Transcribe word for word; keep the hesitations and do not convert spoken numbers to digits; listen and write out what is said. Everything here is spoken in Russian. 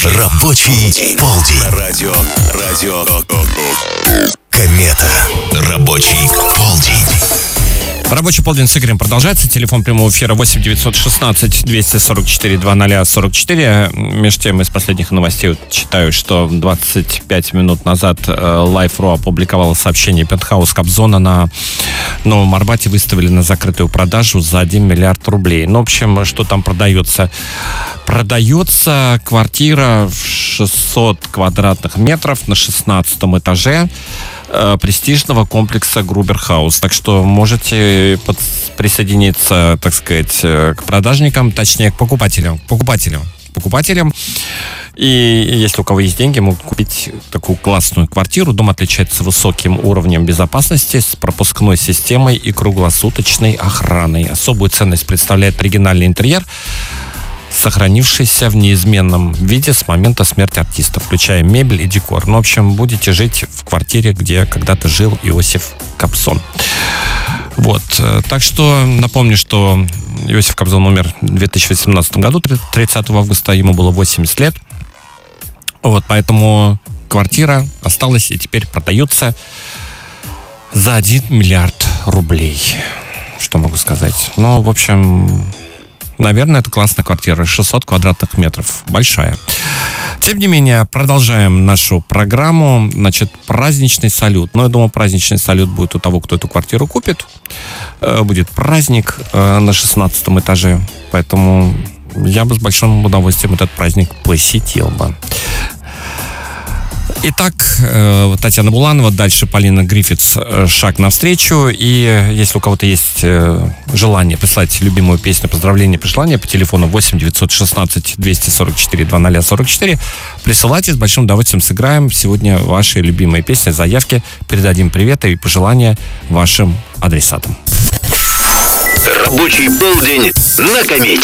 Рабочий полдень. Радио, радио, Комета. Рабочий полдень. Рабочий полдень с Игорем продолжается. Телефон прямого эфира восемь девятьсот шестнадцать двести сорок четыре двадцать сорок четыре. Между тем, из последних новостей вот читаю, что двадцать пять минут назад э, Life.ru опубликовало сообщение: пентхаус Кобзона на Новом Арбате выставили на закрытую продажу за один миллиард рублей. Ну, в общем, что там продается? Продается квартира в шестьсот квадратных метров на шестнадцатом этаже престижного комплекса Груберхаус. Так что можете под... присоединиться, так сказать, к продажникам, точнее, к покупателям. Покупателям. Покупателям. И если у кого есть деньги, могут купить такую классную квартиру. Дом отличается высоким уровнем безопасности, с пропускной системой и круглосуточной охраной. Особую ценность представляет оригинальный интерьер, сохранившийся в неизменном виде с момента смерти артиста, включая мебель и декор. Ну, в общем, будете жить в квартире, где когда-то жил Иосиф Кобзон. Вот. Так что напомню, что Иосиф Кобзон умер в две тысячи восемнадцатом году, тридцатого августа, ему было восемьдесят лет. Вот, поэтому квартира осталась и теперь продается за один миллиард рублей. Что могу сказать? Ну, в общем... Наверное, это классная квартира, шестьсот квадратных метров, большая. Тем не менее, продолжаем нашу программу. Значит, праздничный салют. Ну, я думаю, праздничный салют будет у того, кто эту квартиру купит. Будет праздник на шестнадцатом этаже. Поэтому я бы с большим удовольствием этот праздник посетил бы. Итак, Татьяна Буланова, дальше Полина Гриффитс, «Шаг навстречу». И если у кого-то есть желание прислать любимую песню, поздравления, пожелания по телефону восемь девятьсот шестнадцать двести сорок четыре двадцать сорок четыре, присылайте, с большим удовольствием сыграем сегодня ваши любимые песни, заявки, передадим приветы и пожелания вашим адресатам. Рабочий полдень на Комете.